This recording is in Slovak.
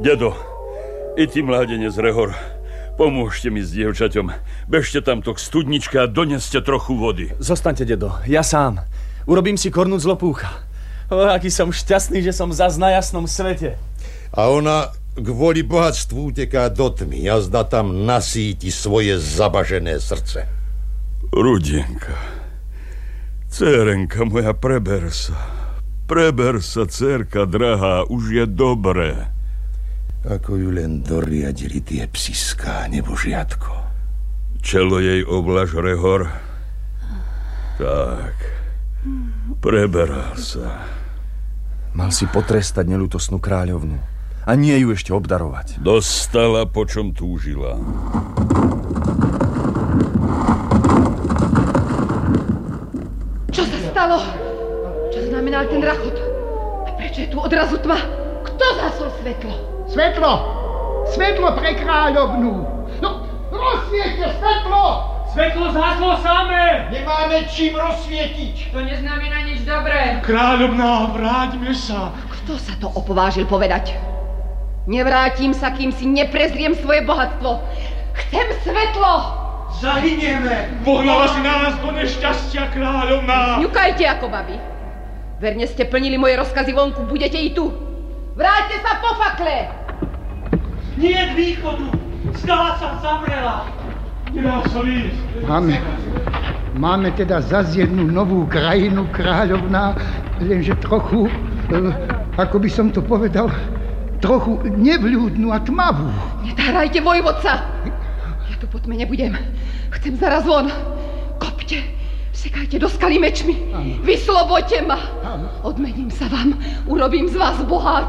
Dedo, i ty mládenec Rehor, pomôžte mi s dievčaťom. Bežte tamto k studničke a doneste trochu vody. Zostaňte, dedo, ja sám. Urobím si kornúť z lopúcha. Aký som šťastný, že som zas na jasnom svete. A ona kvôli bohatstvu uteká do tmy. Jazda tam nasíti svoje zabažené srdce. Rudenka, dcérenka moja, preber sa. Preber sa, dcérka drahá, už je dobré. Ako ju len doriadili tie psiská nebožiatko. Čelo jej oblaž, Rehor. Tak, preberal sa. Mal si potrestať neľútosnú kráľovnu a nie ju ešte obdarovať. Dostala, po čom túžila. Čo sa stalo? Čo znamenal ten rachot? A prečo je tu odrazu tma? Kto zasol svetlo? Svetlo! Svetlo pre kráľovnú! No, rozsviete svetlo! Svetlo zhaslo samé! Nemáme čím rozsvietiť! To neznamená nič dobré. Kráľovná, vráťme sa! Kto sa to opovážil povedať? Nevrátim sa, kým si neprezriem svoje bohatstvo. Chcem svetlo! Zahynieme! Pohnala si nás do nešťastia, kráľovná! Ňukajte ako babi. Verne ste plnili moje rozkazy vonku, budete i tu. Vráťte sa po fakle! Nie východu! Zdá sa, zamrela! Nedá sa ísť. Máme teda zas jednu novú krajinu, kráľovná, lenže trochu, ako by som to povedal, trochu nevľúdnu a tmavú. Netárajte, vojvodca! Ja tu po tme nebudem. Chcem zaraz von. Kopte, sekajte do skaly mečmi. Vysloboďte ma. Odmením sa vám. Urobím z vás boháča.